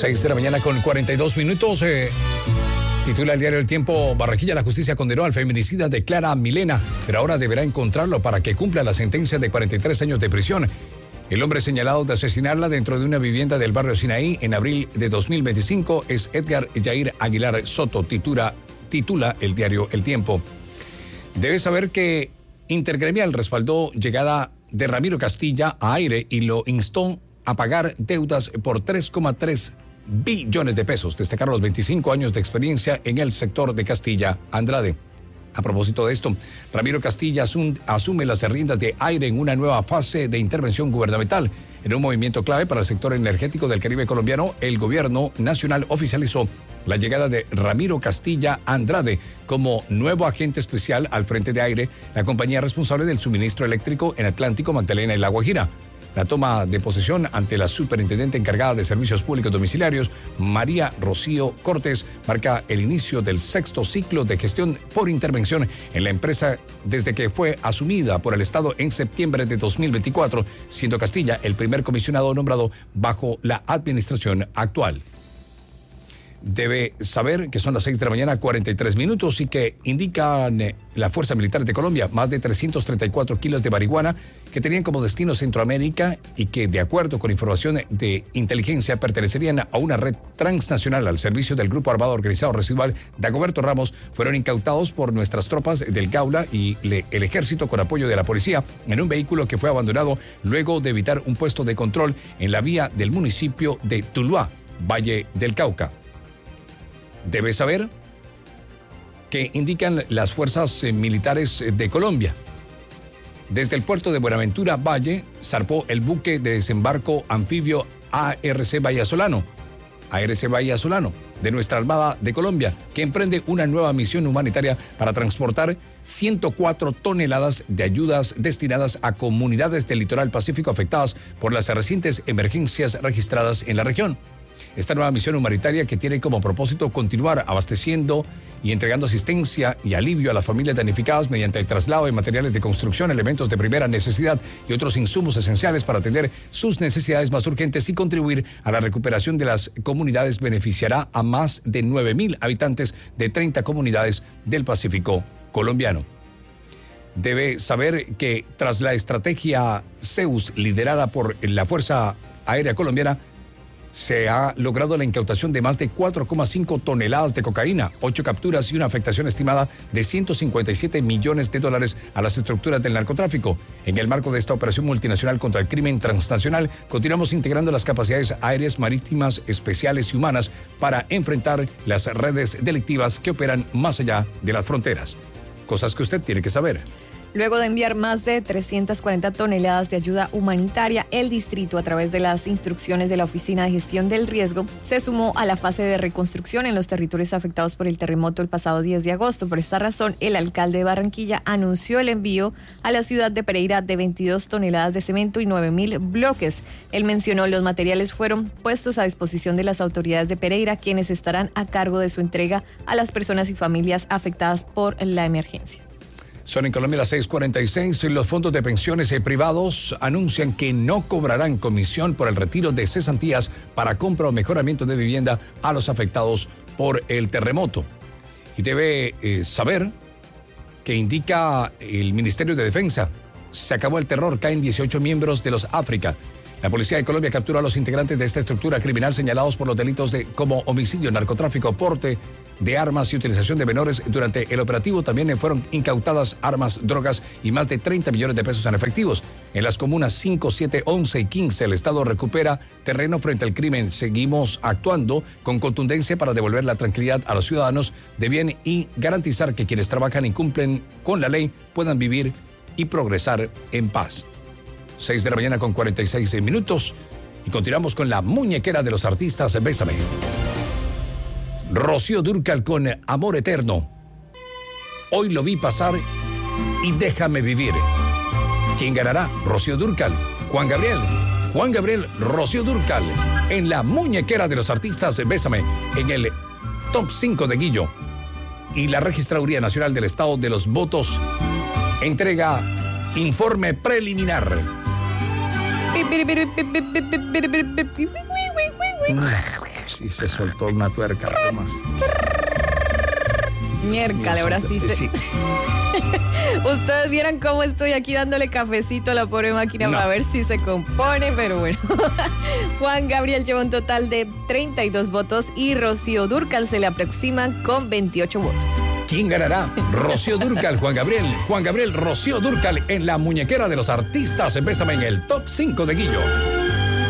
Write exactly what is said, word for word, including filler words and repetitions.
seis de la mañana con cuarenta y dos minutos. Eh, titula el diario El Tiempo: Barranquilla, la justicia condenó al feminicida de Clara Milena, pero ahora deberá encontrarlo para que cumpla la sentencia de cuarenta y tres años de prisión. El hombre señalado de asesinarla dentro de una vivienda del barrio Sinaí en abril de dos mil veinticinco es Edgar Yair Aguilar Soto, titula, titula el diario El Tiempo. Debes saber que Intergremial respaldó llegada de Ramiro Castilla a Aire y lo instó a pagar deudas por tres coma tres billones de pesos. Destacaron los veinticinco años de experiencia en el sector de Castilla Andrade. A propósito de esto, Ramiro Castilla asum, asume las riendas de Aire en una nueva fase de intervención gubernamental. En un movimiento clave para el sector energético del Caribe colombiano, el gobierno nacional oficializó la llegada de Ramiro Castilla Andrade como nuevo agente especial al frente de Aire, la compañía responsable del suministro eléctrico en Atlántico, Magdalena y La Guajira. La toma de posesión ante la superintendente encargada de servicios públicos domiciliarios, María Rocío Cortés, marca el inicio del sexto ciclo de gestión por intervención en la empresa desde que fue asumida por el Estado en septiembre de dos mil veinticuatro, siendo Castilla el primer comisionado nombrado bajo la administración actual. Debe saber que son las seis de la mañana, cuarenta y tres minutos, y que indican eh, la Fuerza Militar de Colombia más de trescientos treinta y cuatro kilos de marihuana que tenían como destino Centroamérica y que, de acuerdo con información de inteligencia, pertenecerían a una red transnacional al servicio del Grupo Armado Organizado Residual Dagoberto Ramos, fueron incautados por nuestras tropas del Gaula y le, el ejército con apoyo de la policía en un vehículo que fue abandonado luego de evitar un puesto de control en la vía del municipio de Tuluá, Valle del Cauca. Debe saber que indican las fuerzas eh, militares de Colombia. Desde el puerto de Buenaventura Valle zarpó el buque de desembarco anfibio A R C Vallesolano, A R C Vallesolano de nuestra Armada de Colombia, que emprende una nueva misión humanitaria para transportar ciento cuatro toneladas de ayudas destinadas a comunidades del litoral pacífico afectadas por las recientes emergencias registradas en la región. Esta nueva misión humanitaria, que tiene como propósito continuar abasteciendo y entregando asistencia y alivio a las familias damnificadas mediante el traslado de materiales de construcción, elementos de primera necesidad y otros insumos esenciales para atender sus necesidades más urgentes y contribuir a la recuperación de las comunidades, beneficiará a más de nueve mil habitantes de treinta comunidades del Pacífico colombiano. Debe saber que tras la estrategia Zeus liderada por la Fuerza Aérea Colombiana, se ha logrado la incautación de más de cuatro coma cinco toneladas de cocaína, ocho capturas y una afectación estimada de ciento cincuenta y siete millones de dólares a las estructuras del narcotráfico. En el marco de esta operación multinacional contra el crimen transnacional, continuamos integrando las capacidades aéreas, marítimas, especiales y humanas para enfrentar las redes delictivas que operan más allá de las fronteras. Cosas que usted tiene que saber. Luego de enviar más de trescientas cuarenta toneladas de ayuda humanitaria, el distrito, a través de las instrucciones de la Oficina de Gestión del Riesgo, se sumó a la fase de reconstrucción en los territorios afectados por el terremoto el pasado diez de agosto. Por esta razón, el alcalde de Barranquilla anunció el envío a la ciudad de Pereira de veintidós toneladas de cemento y nueve mil bloques. Él mencionó los materiales fueron puestos a disposición de las autoridades de Pereira, quienes estarán a cargo de su entrega a las personas y familias afectadas por la emergencia. Son en Colombia las seis cuarenta y seis. Los fondos de pensiones privados anuncian que no cobrarán comisión por el retiro de cesantías para compra o mejoramiento de vivienda a los afectados por el terremoto. Y debe eh, saber que indica el Ministerio de Defensa: se acabó el terror, caen dieciocho miembros de los África. La Policía de Colombia capturó a los integrantes de esta estructura criminal señalados por los delitos de como homicidio, narcotráfico, porte de armas y utilización de menores. Durante el operativo también fueron incautadas armas, drogas y más de treinta millones de pesos en efectivos. En las comunas cinco, siete, once y quince, el Estado recupera terreno frente al crimen. Seguimos actuando con contundencia para devolver la tranquilidad a los ciudadanos de bien y garantizar que quienes trabajan y cumplen con la ley puedan vivir y progresar en paz. seis de la mañana con cuarenta y seis minutos y continuamos con la muñequera de los artistas. Bésame. Rocío Dúrcal con Amor Eterno. Hoy lo vi pasar y déjame vivir. ¿Quién ganará? Rocío Dúrcal, Juan Gabriel. Juan Gabriel, Rocío Dúrcal en la muñequera de los artistas. Bésame, en el top cinco de Guillo. Y la Registraduría Nacional del Estado de los Votos entrega informe preliminar. Sí, se soltó una tuerca, nada más. Miércale, ahora sí se... Sí. Ustedes vieran cómo estoy aquí dándole cafecito a la pobre máquina no. para ver si se compone, pero bueno. Juan Gabriel lleva un total de treinta y dos votos y Rocío Dúrcal se le aproximan con veintiocho votos. ¿Quién ganará? Rocío Dúrcal, Juan Gabriel. Juan Gabriel, Rocío Dúrcal en la muñequera de los artistas. Bésame en el top cinco de Guillo.